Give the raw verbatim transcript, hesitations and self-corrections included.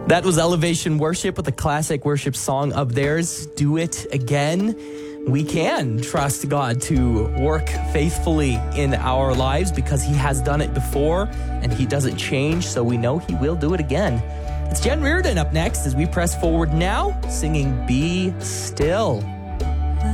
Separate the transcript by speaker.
Speaker 1: That was Elevation Worship with a classic worship song of theirs, Do It Again. We can trust God to work faithfully in our lives because he has done it before and he doesn't change, so we know he will do it again. It's Jen Reardon up next as we press forward now, singing Be Still.